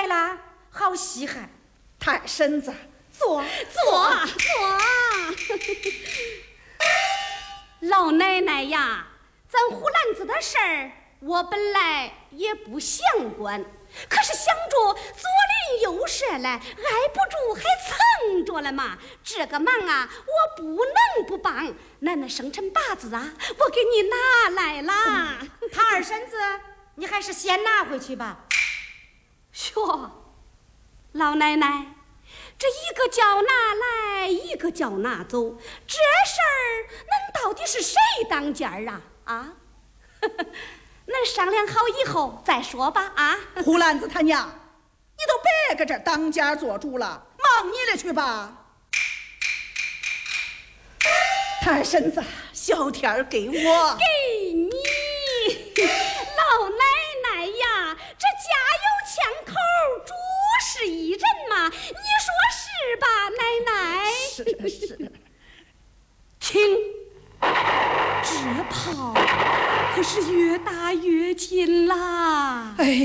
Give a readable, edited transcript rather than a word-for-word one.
来了，好稀罕。 太婶子，坐。 老奶奶呀，咱胡兰子的事儿，我本来也不想管，可是想着左邻右舍来，挨不住还蹭着了嘛。这个忙啊，我不能不帮。那生辰八字啊，我给你拿来啦。 他二婶子，你还是先拿回去吧。 哟，老奶奶，这一个叫拿来，一个叫拿走，这事儿恁到底是谁当家儿啊？啊，恁商量好以后再说吧。啊， 胡兰子他娘，你都别搁这当家做主了，忙你的去吧。太婶子，小天儿给我， 给你，老奶奶呀，这家有枪口，主是一人嘛，你说是吧，奶奶？ 是。 听，这炮可是越打越近啦！ 哎。